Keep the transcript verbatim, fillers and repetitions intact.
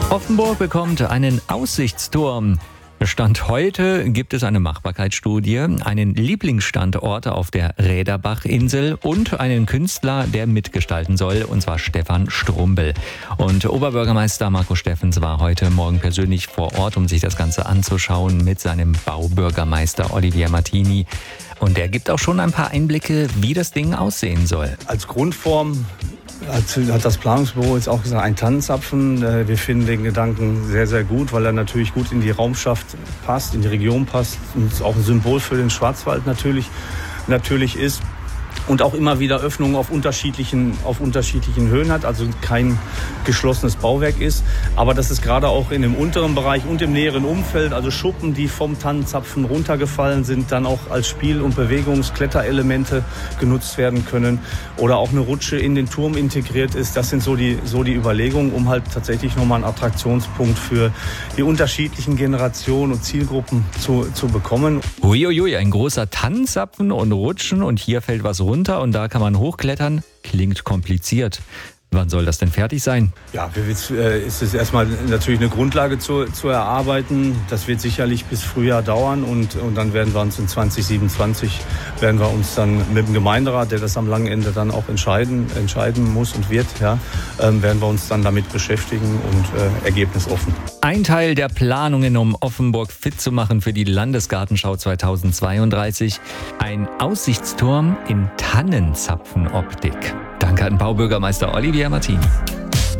Offenburg bekommt einen Aussichtsturm. Stand heute gibt es eine Machbarkeitsstudie, einen Lieblingsstandort auf der Räderbach-Insel und einen Künstler, der mitgestalten soll, und zwar Stefan Strumbel. Und Oberbürgermeister Marco Steffens war heute Morgen persönlich vor Ort, um sich das Ganze anzuschauen, mit seinem Baubürgermeister Olivier Martini. Und der gibt auch schon ein paar Einblicke, wie das Ding aussehen soll. Als Grundform hat das Planungsbüro jetzt auch gesagt, ein Tannenzapfen. Wir finden den Gedanken sehr, sehr gut, weil er natürlich gut in die Raumschaft passt, in die Region passt und auch ein Symbol für den Schwarzwald natürlich, natürlich ist. Und auch immer wieder Öffnungen auf unterschiedlichen, auf unterschiedlichen Höhen hat, also kein geschlossenes Bauwerk ist. Aber dass es gerade auch in dem unteren Bereich und im näheren Umfeld, also Schuppen, die vom Tannenzapfen runtergefallen sind, dann auch als Spiel- und Bewegungskletterelemente genutzt werden können. Oder auch eine Rutsche in den Turm integriert ist. Das sind so die, so die Überlegungen, um halt tatsächlich nochmal einen Attraktionspunkt für die unterschiedlichen Generationen und Zielgruppen zu, zu bekommen. Uiuiui, ein großer Tannenzapfen und Rutschen und hier fällt was runter. Und da kann man hochklettern. Klingt kompliziert. Wann soll das denn fertig sein? Ja, es ist erstmal natürlich eine Grundlage zu, zu erarbeiten. Das wird sicherlich bis Frühjahr dauern und, und dann werden wir uns in zwanzig siebenundzwanzig werden wir uns dann mit dem Gemeinderat, der das am langen Ende dann auch entscheiden, entscheiden muss und wird, ja, ähm, werden wir uns dann damit beschäftigen und äh, ergebnisoffen. Ein Teil der Planungen, um Offenburg fit zu machen für die Landesgartenschau zweitausendzweiunddreißig. Ein Aussichtsturm in Tannenzapfenoptik. Danke an Baubürgermeister Olivier Martini.